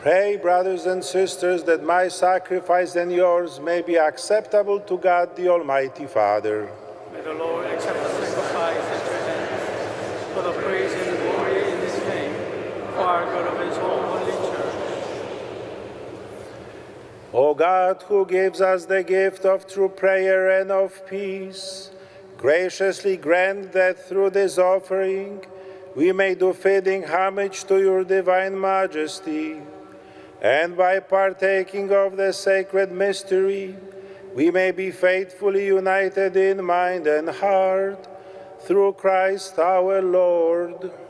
Pray, brothers and sisters, that my sacrifice and yours may be acceptable to God, the Almighty Father. May the Lord accept the sacrifice at your hands for the praise and glory in his name, for our good of his whole holy church. O God, who gives us the gift of true prayer and of peace, graciously grant that through this offering we may do fitting homage to your divine majesty, and by partaking of the sacred mystery, we may be faithfully united in mind and heart, through Christ our Lord.